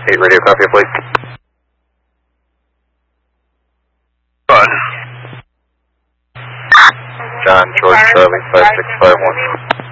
8 radio, copy, please. Fun. John, George, Charlie, 5651.